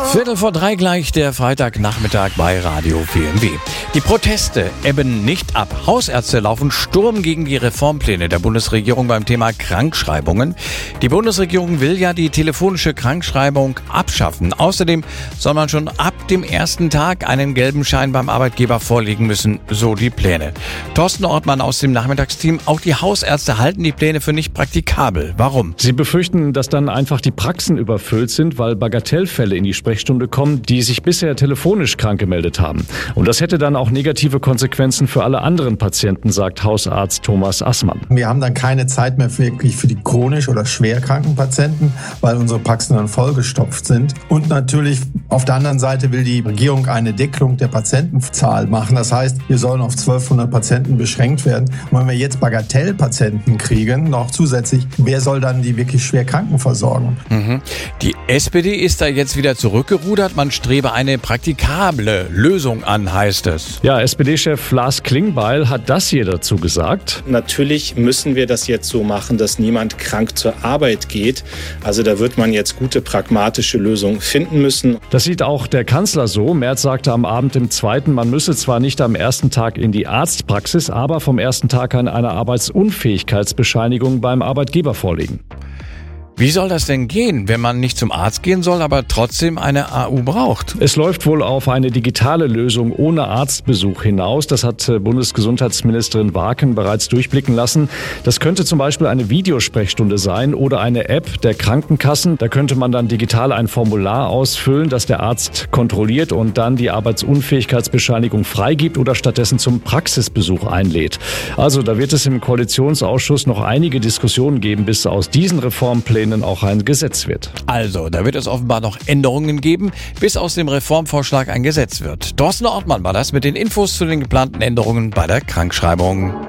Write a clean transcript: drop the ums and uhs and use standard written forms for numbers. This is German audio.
2:15 gleich, der Freitagnachmittag bei Radio WNW. Die Proteste ebben nicht ab. Hausärzte laufen Sturm gegen die Reformpläne der Bundesregierung beim Thema Krankschreibungen. Die Bundesregierung will ja die telefonische Krankschreibung abschaffen. Außerdem soll man schon ab dem ersten Tag einen gelben Schein beim Arbeitgeber vorlegen müssen, so die Pläne. Thorsten Ortmann aus dem Nachmittagsteam. Auch die Hausärzte halten die Pläne für nicht praktikabel. Warum? Sie befürchten, dass dann einfach die Praxen überfüllt sind, weil Bagatellfälle in die Sprechstunde kommen, die sich bisher telefonisch krank gemeldet haben. Und das hätte dann auch negative Konsequenzen für alle anderen Patienten, sagt Hausarzt Thomas Assmann. Wir haben dann keine Zeit mehr wirklich für die chronisch oder schwer kranken Patienten, weil unsere Praxen dann vollgestopft sind. Und natürlich auf der anderen Seite will die Regierung eine Deckelung der Patientenzahl machen. Das heißt, wir sollen auf 1200 Patienten beschränkt werden. Und wenn wir jetzt Bagatellpatienten kriegen, noch zusätzlich, wer soll dann die wirklich schwer Kranken versorgen? Die SPD ist da jetzt wieder zurückgerudert. Man strebe eine praktikable Lösung an, heißt es. Ja, SPD-Chef Lars Klingbeil hat das hier dazu gesagt. Natürlich müssen wir das jetzt so machen, dass niemand krank zur Arbeit geht. Also da wird man jetzt gute pragmatische Lösungen finden müssen. Das sieht auch der Kanzler so. Merz sagte am Abend im Zweiten, man müsse zwar nicht am ersten Tag in die Arztpraxis, aber vom ersten Tag an eine Arbeitsunfähigkeitsbescheinigung beim Arbeitgeber vorlegen. Wie soll das denn gehen, wenn man nicht zum Arzt gehen soll, aber trotzdem eine AU braucht? Es läuft wohl auf eine digitale Lösung ohne Arztbesuch hinaus. Das hat Bundesgesundheitsministerin Waken bereits durchblicken lassen. Das könnte zum Beispiel eine Videosprechstunde sein oder eine App der Krankenkassen. Da könnte man dann digital ein Formular ausfüllen, das der Arzt kontrolliert und dann die Arbeitsunfähigkeitsbescheinigung freigibt oder stattdessen zum Praxisbesuch einlädt. Also da wird es im Koalitionsausschuss noch einige Diskussionen geben, bis aus diesen Reformplänen auch ein Gesetz wird. Also, da wird es offenbar noch Änderungen geben, bis aus dem Reformvorschlag ein Gesetz wird. Thorsten Ortmann war das mit den Infos zu den geplanten Änderungen bei der Krankschreibung.